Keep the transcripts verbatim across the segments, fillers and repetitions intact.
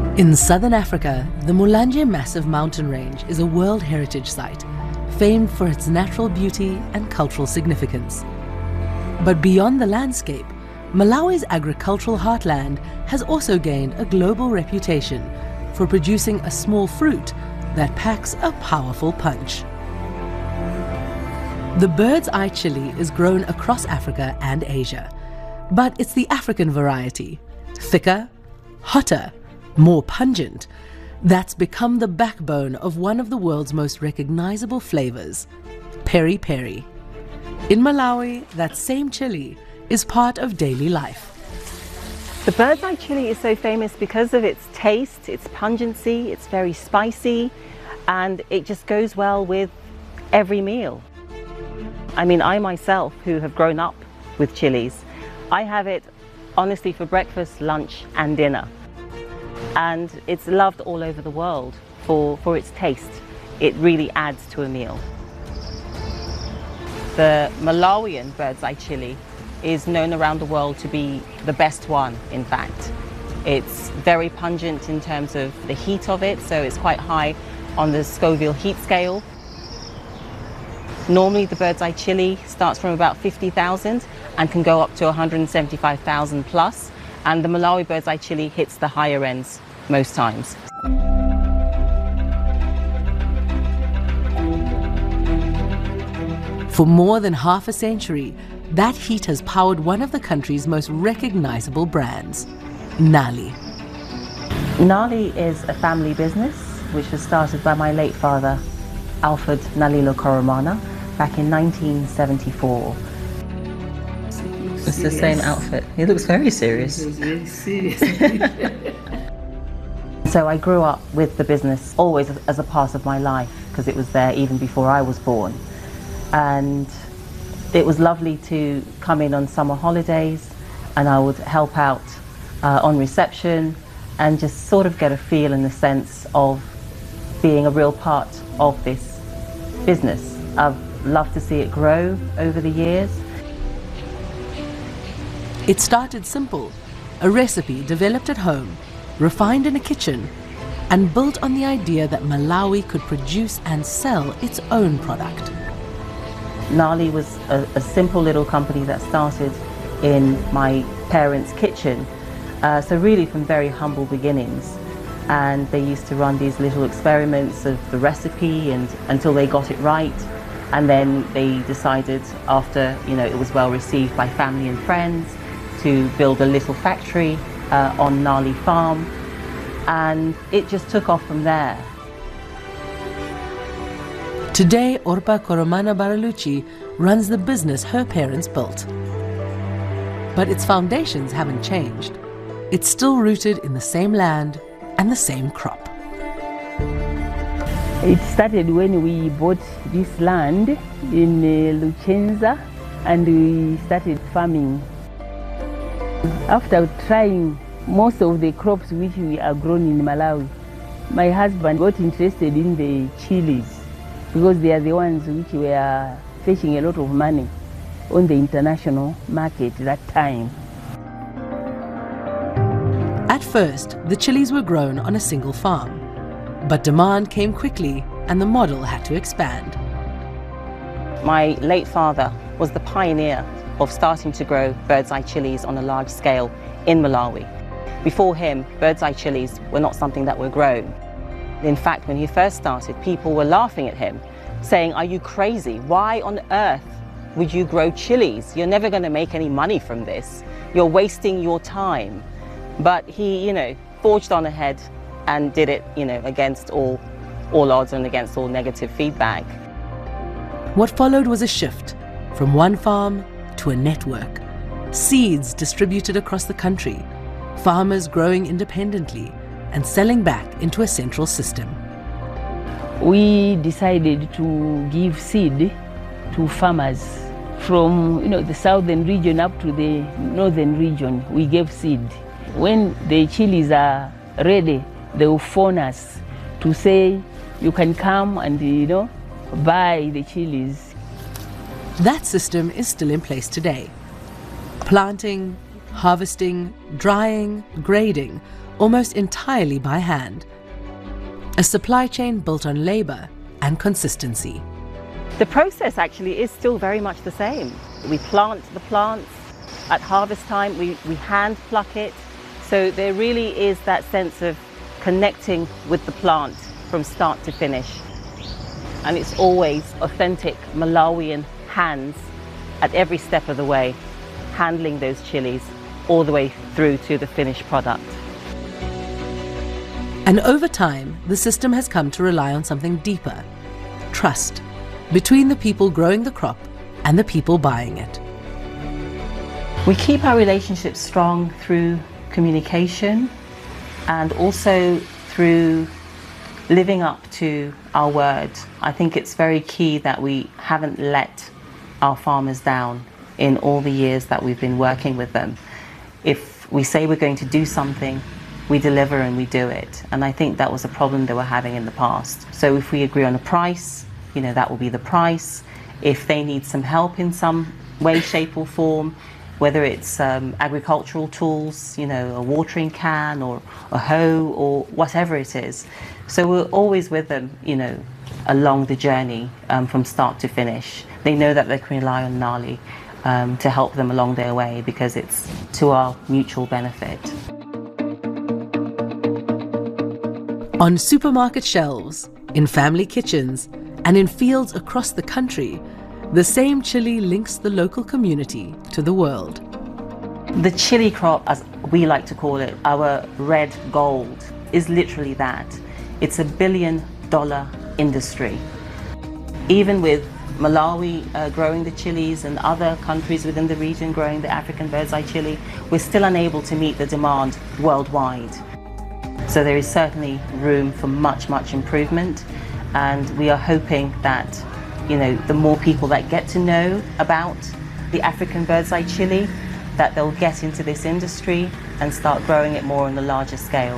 In southern Africa, the Mulanje Massive Mountain Range is a World Heritage Site, famed for its natural beauty and cultural significance. But beyond the landscape, Malawi's agricultural heartland has also gained a global reputation for producing a small fruit that packs a powerful punch. The bird's eye chili is grown across Africa and Asia, but it's the African variety, thicker, hotter, more pungent, that's become the backbone of one of the world's most recognizable flavors, peri peri. In Malawi, that same chili is part of daily life. The bird's eye chili is so famous because of its taste, its pungency, it's very spicy, and it just goes well with every meal. I mean, I myself, who have grown up with chilies, I have it honestly for breakfast, lunch and dinner. And it's loved all over the world for, for its taste. It really adds to a meal. The Malawian bird's eye chili is known around the world to be the best one, in fact. It's very pungent in terms of the heat of it, so it's quite high on the Scoville heat scale. Normally the bird's eye chili starts from about fifty thousand and can go up to one hundred seventy-five thousand plus, and the Malawi bird's eye chili hits the higher ends most times. For more than half a century, that heat has powered one of the country's most recognizable brands, Nali. Nali is a family business which was started by my late father, Alfred Nalilo Koromana, back in nineteen seventy-four. It's the same outfit. He looks very serious. Very serious. So I grew up with the business always as a part of my life because it was there even before I was born. And it was lovely to come in on summer holidays and I would help out uh, on reception and just sort of get a feel and a sense of being a real part of this business. I've loved to see it grow over the years. It started simple, a recipe developed at home, refined in a kitchen, and built on the idea that Malawi could produce and sell its own product. Nali was a, a simple little company that started in my parents' kitchen, uh, so really from very humble beginnings. And they used to run these little experiments of the recipe and until they got it right. And then they decided, after you know it was well received by family and friends, to build a little factory uh, on Nali Farm, and it just took off from there. Today, Orpa Koromana Baraluci runs the business her parents built. But its foundations haven't changed. It's still rooted in the same land and the same crop. It started when we bought this land in uh, Luchenza and we started farming. After trying most of the crops which we are grown in Malawi, my husband got interested in the chilies because they are the ones which were fetching a lot of money on the international market that time. At first, the chilies were grown on a single farm, but demand came quickly and the model had to expand. My late father was the pioneer of starting to grow bird's eye chilies on a large scale in Malawi. Before him, bird's eye chilies were not something that were grown. In fact, when he first started, people were laughing at him, saying, "Are you crazy? Why on earth would you grow chilies? You're never going to make any money from this. You're wasting your time." But he, you know, forged on ahead and did it, you know, against all, all odds and against all negative feedback. What followed was a shift from one farm to a network. Seeds distributed across the country, farmers growing independently and selling back into a central system. We decided to give seed to farmers from you know, the southern region up to the northern region. We gave seed. When the chilies are ready, they will phone us to say, you can come and you know, buy the chilies. That system is still in place today. Planting, harvesting, drying, grading, almost entirely by hand. A supply chain built on labor and consistency. The process actually is still very much the same. We plant the plants. At harvest time, we, we hand pluck it. So there really is that sense of connecting with the plant from start to finish. And it's always authentic Malawian hands at every step of the way, handling those chilies all the way through to the finished product. And over time, the system has come to rely on something deeper: trust between the people growing the crop and the people buying it. We keep our relationships strong through communication and also through living up to our word. I think it's very key that we haven't let our farmers down in all the years that we've been working with them. If we say we're going to do something, we deliver and we do it. And I think that was a problem they were having in the past. So if we agree on a price, you know, that will be the price. If they need some help in some way, shape or form, whether it's um, agricultural tools, you know, a watering can or a hoe or whatever it is. So we're always with them, you know, along the journey um, from start to finish. They know that they can rely on Nali um, to help them along their way because it's to our mutual benefit. On supermarket shelves, in family kitchens, and in fields across the country, the same chili links the local community to the world. The chili crop, as we like to call it, our red gold, is literally that. It's a billion dollar industry. Even with Malawi uh, growing the chilies and other countries within the region growing the African bird's eye chili, we're still unable to meet the demand worldwide. So there is certainly room for much, much improvement. And we are hoping that, you know, the more people that get to know about the African bird's eye chili, that they'll get into this industry and start growing it more on a larger scale.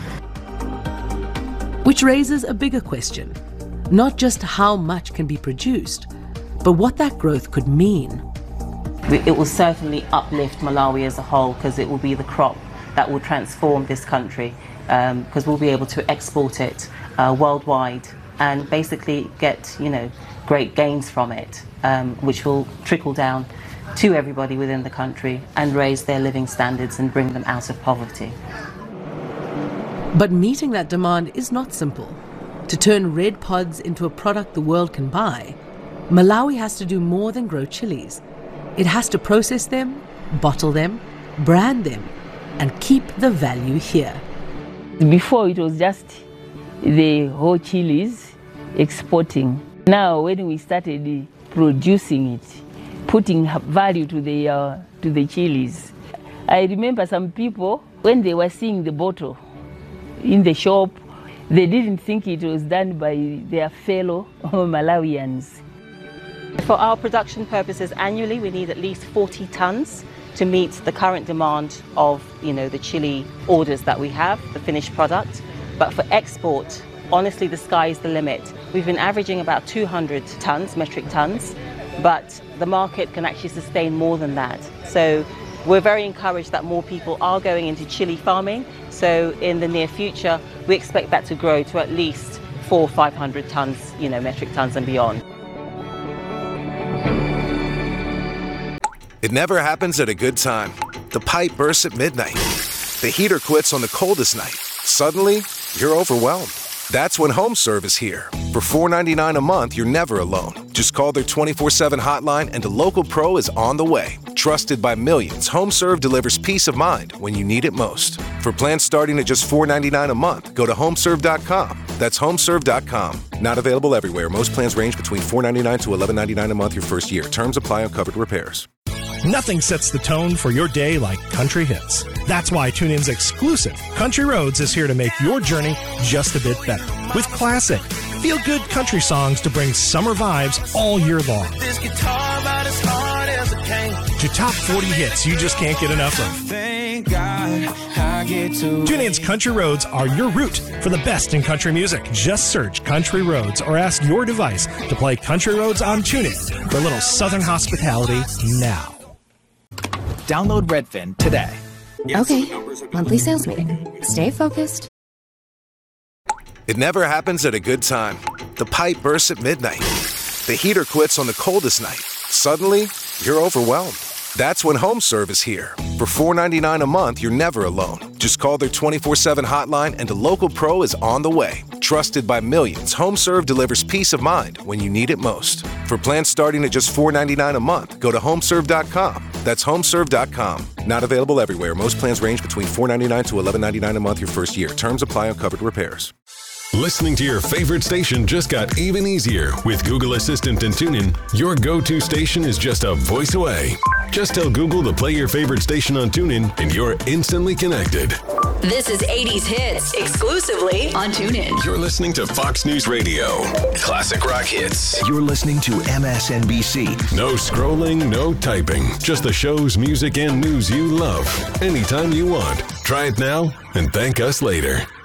Which raises a bigger question, not just how much can be produced, but what that growth could mean. It will certainly uplift Malawi as a whole because it will be the crop that will transform this country because um, we'll be able to export it uh, worldwide and basically get, you know, great gains from it, um, which will trickle down to everybody within the country and raise their living standards and bring them out of poverty. But meeting that demand is not simple. To turn red pods into a product the world can buy, Malawi has to do more than grow chilies. It has to process them, bottle them, brand them, and keep the value here. Before it was just the whole chilies exporting. Now when we started producing it, putting value to the, uh, to the chilies, I remember some people, when they were seeing the bottle in the shop, they didn't think it was done by their fellow Malawians. For our production purposes annually, we need at least forty tons to meet the current demand of, you know, the chili orders that we have, the finished product. But for export, honestly, the sky is the limit. We've been averaging about two hundred tons, metric tons, but the market can actually sustain more than that. So we're very encouraged that more people are going into chili farming. So in the near future, we expect that to grow to at least four, five hundred tons, you know, metric tons and beyond. It never happens at a good time. The pipe bursts at midnight. The heater quits on the coldest night. Suddenly, you're overwhelmed. That's when HomeServe is here. For four ninety-nine a month, you're never alone. Just call their twenty-four seven hotline and a local pro is on the way. Trusted by millions, HomeServe delivers peace of mind when you need it most. For plans starting at just four ninety-nine a month, go to homeserve dot com. That's homeserve dot com. Not available everywhere. Most plans range between four ninety-nine to eleven ninety-nine a month your first year. Terms apply on covered repairs. Nothing sets the tone for your day like country hits. That's why TuneIn's exclusive Country Roads is here to make your journey just a bit better. With classic, feel-good country songs to bring summer vibes all year long. This guitar about as hard as it can. To top forty hits you just can't get enough of. Thank God I get to TuneIn's Country Roads are your route for the best in country music. Just search Country Roads or ask your device to play Country Roads on TuneIn for a little southern hospitality now. Download Redfin today. Okay, monthly sales meeting. Stay focused. It never happens at a good time. The pipe bursts at midnight. The heater quits on the coldest night. Suddenly, you're overwhelmed. That's when HomeServe is here. For four ninety-nine a month, you're never alone. Just call their twenty-four seven hotline and a local pro is on the way. Trusted by millions, HomeServe delivers peace of mind when you need it most. For plans starting at just four ninety-nine a month, go to homeserve dot com. That's homeserve dot com. Not available everywhere. Most plans range between four ninety-nine to eleven ninety-nine a month your first year. Terms apply on covered repairs. Listening to your favorite station just got even easier. With Google Assistant and TuneIn, your go-to station is just a voice away. Just tell Google to play your favorite station on TuneIn and you're instantly connected. This is eighties Hits, exclusively on TuneIn. You're listening to Fox News Radio. Classic rock hits. You're listening to M S N B C. No scrolling, no typing. Just the shows, music, and news you love. Anytime you want. Try it now and thank us later.